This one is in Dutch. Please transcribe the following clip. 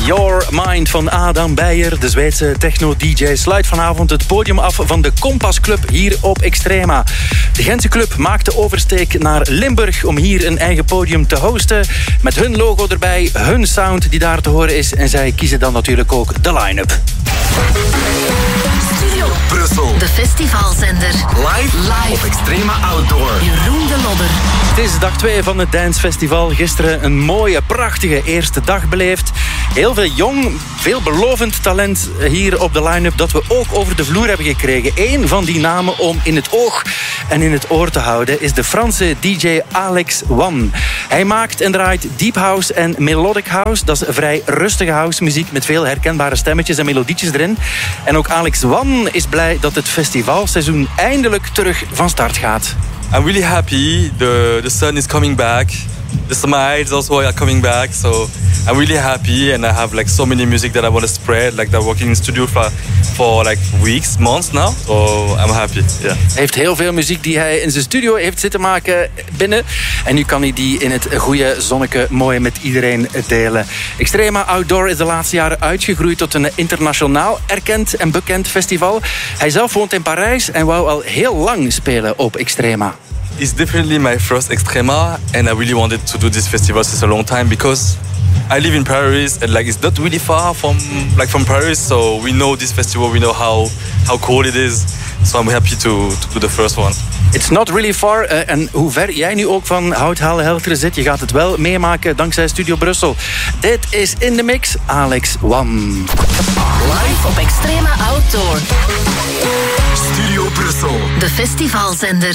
Your Mind van Adam Beyer, de Zweedse techno-dj, sluit vanavond het podium af van de Kompas Club hier op Extrema. De Gentse club maakt de oversteek naar Limburg om hier een eigen podium te hosten. Met hun logo erbij, hun sound die daar te horen is. En zij kiezen dan natuurlijk ook de line-up. Studio Brussel. De festivalzender. Live op Extrema Outdoor. Jeroen de Lodder. Het is dag 2 van het Dance Festival. Gisteren een mooie, prachtige eerste dag beleefd. Heel veel jong, veelbelovend talent hier op de line-up dat we ook over de vloer hebben gekregen. Eén van die namen om in het oog en in het oor te houden is de Franse DJ Alex One. Hij maakt en draait deep house en melodic house. Dat is vrij rustige house muziek met veel herkenbare stemmetjes en melodietjes erin. En ook Alex One is blij dat het festivalseizoen eindelijk terug van start gaat. I'm really happy. The sun is coming back. The summer is also coming back. So I'm really happy, and I have like so many music that I want to spread. Like they're working in studio for like weeks, months now. So I'm happy. Yeah. Hij heeft heel veel muziek die hij in zijn studio heeft zitten maken binnen. En nu kan hij die in het goede zonneke mooi met iedereen delen. Extrema Outdoor is de laatste jaren uitgegroeid tot een internationaal erkend en bekend festival. Hij zelf woont in Parijs en wou al heel lang spelen op Extrema. It's definitely my first Extrema, and I really wanted to do this festival since a long time because I live in Paris, and like it's not really far from Paris, so we know this festival, we know how cool it is. So I'm happy to do the first one. It's not really far. En hoe ver jij nu ook van Houthalen-Helchteren zit, je gaat het wel meemaken dankzij Studio Brussel. Dit is In The Mix, Alex One. Live op Extrema Outdoor. Studio Brussel. De festivalzender.